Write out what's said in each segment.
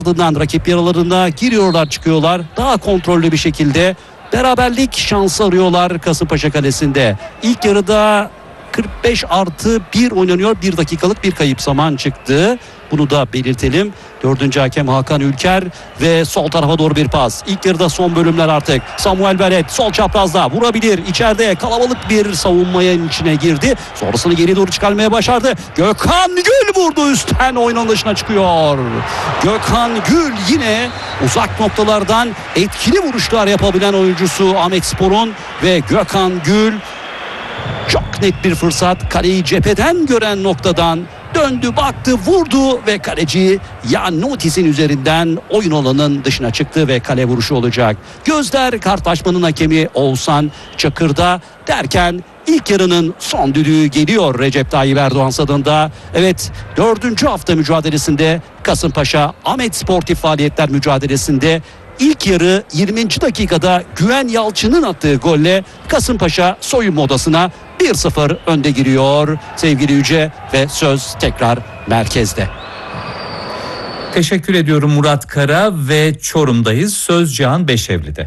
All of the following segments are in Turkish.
Ardından rakip yaralarına giriyorlar, çıkıyorlar. Daha kontrollü bir şekilde beraberlik şansı arıyorlar Kasımpaşa kalesinde. İlk yarıda 45+1 oynanıyor. 1 dakikalık bir kayıp zaman çıktı. Bunu da belirtelim. 4. hakem Hakan Ülker ve sol tarafa doğru bir pas. İlk yarıda son bölümler artık. Samuel Beret sol çaprazda vurabilir. İçeride kalabalık bir savunmaya içine girdi. Sonrasını geri doğru çıkarmaya başardı. Gökhan Gül vurdu, üstten oyunun dışına çıkıyor. Gökhan Gül yine uzak noktalardan etkili vuruşlar yapabilen oyuncusu Ahmetspor'un ve Gökhan Gül çok net bir fırsat. Kaleyi cepheden gören noktadan döndü, baktı, vurdu ve kaleci Jan Notis'in üzerinden oyun alanının dışına çıktı ve kale vuruşu olacak. Gözler karşılaşmanın hakemi Oğuzhan Çakır'da derken ilk yarının son düdüğü geliyor Recep Tayyip Erdoğan stadında. Evet, 4. hafta mücadelesinde Kasımpaşa Ahmet Sportif Faaliyetler mücadelesinde İlk yarı 20. dakikada Güven Yalçın'ın attığı golle Kasımpaşa soyunma odasına 1-0 önde giriyor sevgili Yüce ve söz tekrar merkezde. Teşekkür ediyorum Murat Kara ve Çorum'dayız. Söz Cihan Beşevli'de.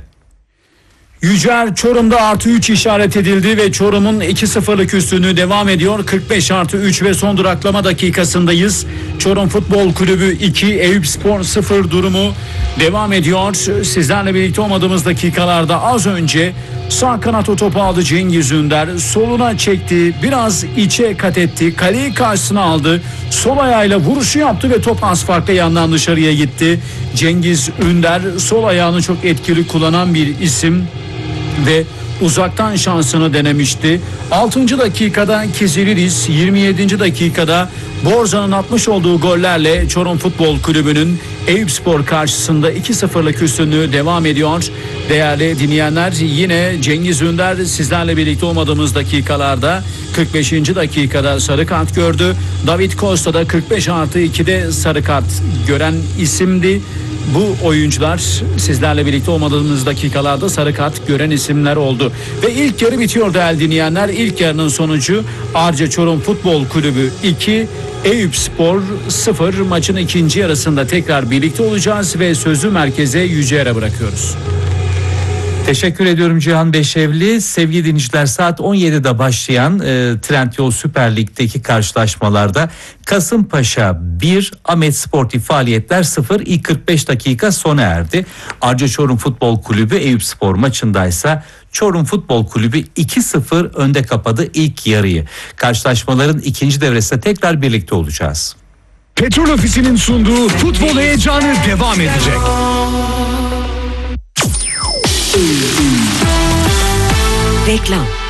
Yücel Çorum'da +3 işaret edildi ve Çorum'un 2-0'lık üstünlüğü devam ediyor. 45+3 ve son duraklama dakikasındayız. Çorum Futbol Kulübü 2, Eyüpspor 0 durumu devam ediyor. Sizlerle birlikte olmadığımız dakikalarda az önce sağ kanat o topu aldı Cengiz Ünder. Soluna çekti, biraz içe kat etti, kaleyi karşısına aldı. Sol ayağıyla vuruşu yaptı ve top az farklı yandan dışarıya gitti. Cengiz Ünder sol ayağını çok etkili kullanan bir isim ve uzaktan şansını denemişti. 6. dakikada Kiziliris, 27. dakikada Borza'nın atmış olduğu gollerle Çorum Futbol Kulübü'nün Eyüpspor karşısında 2-0'lık üstünlüğü devam ediyor. Değerli dinleyenler, yine Cengiz Ünder sizlerle birlikte olmadığımız dakikalarda 45. dakikada sarı kart gördü. David Costa da 45+2'de sarı kart gören isimdi. Bu oyuncular sizlerle birlikte olmadığımız dakikalarda sarı kart gören isimler oldu. Ve ilk yarı bitiyor değerli dinleyenler. İlk yarının sonucu Arca Çorum Futbol Kulübü 2, Eyüpspor 0. Maçın ikinci yarısında tekrar birlikte olacağız ve sözü merkeze Yüce'ye bırakıyoruz. Teşekkür ediyorum Cihan Beşevli. Sevgili dinleyiciler, saat 17'de başlayan Trendyol Süper Lig'deki karşılaşmalarda Kasımpaşa 1, Ahmet Sportif Faaliyetler 0, ilk 45 dakika sona erdi. Arca Çorum Futbol Kulübü Eyüpspor maçındaysa Çorum Futbol Kulübü 2-0 önde kapadı ilk yarıyı. Karşılaşmaların ikinci devresinde tekrar birlikte olacağız. Petrol Ofisi'nin sunduğu futbol heyecanı devam edecek. Reklam.